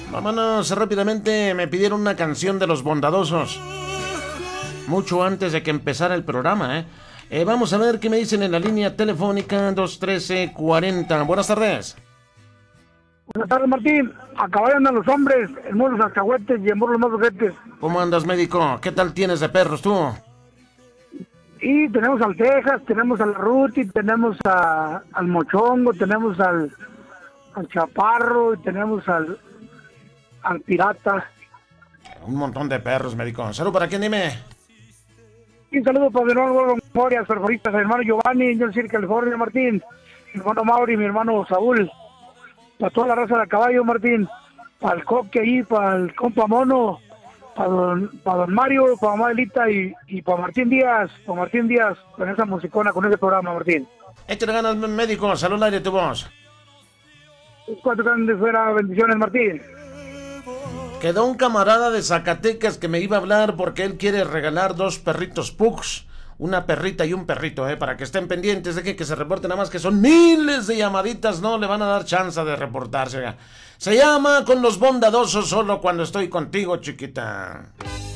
Vámonos rápidamente. Me pidieron una canción de Los Bondadosos mucho antes de que empezara el programa, vamos a ver qué me dicen en la línea telefónica 213-40. Buenas tardes. Buenas tardes, Martín. A caballo andan los hombres, en muros alcahuetes y en burros más ojetes. ¿Cómo andas, médico? ¿Qué tal tienes de perros tú? Y tenemos al Texas, tenemos al Ruti, tenemos al Mochongo, tenemos al Chaparro y tenemos al Pirata. Un montón de perros, médico. ¿Salud para quién, dime? Y un saludo para mi hermano Moria, perforistas, mi hermano Giovanni, yo en California, Martín, mi hermano Mauri, mi hermano Saúl, para toda la raza de caballo, Martín, para el Coque ahí, para el compa Mono, para don Mario, para mamá Elita y para Martín Díaz, con esa musicona, con ese programa, Martín. Échale ganas, médico. Salud al aire tu voz. Cuatro grandes fuera, bendiciones, Martín. Quedó un camarada de Zacatecas que me iba a hablar porque él quiere regalar 2 perritos pugs, una perrita y un perrito, para que estén pendientes, dejen que se reporten, nada más que son miles de llamaditas, no le van a dar chance de reportarse. Se llama Con los Bondadosos, solo cuando estoy contigo, chiquita.